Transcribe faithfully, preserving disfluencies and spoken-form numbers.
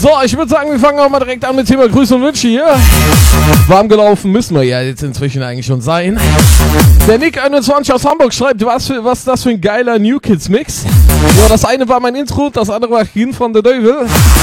So, ich würde sagen, wir fangen auch mal direkt an mit Thema Grüße und Wünsche hier. Warm gelaufen müssen wir ja jetzt inzwischen eigentlich schon sein. Der Nick einundzwanzig aus Hamburg schreibt, was für was das für ein geiler New Kids Mix. Ja, das eine war mein Intro, das andere war Kind von The Devil.